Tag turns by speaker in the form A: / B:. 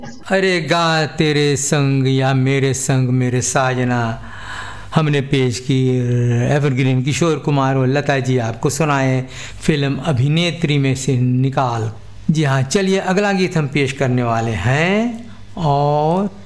A: अरे गा तेरे संग या मेरे संग मेरे साजना, हमने पेश की एवरग्रीन किशोर कुमार और लता जी आपको सुनाए फिल्म अभिनेत्री में से निकाल। जी हाँ, चलिए अगला गीत हम पेश करने वाले हैं और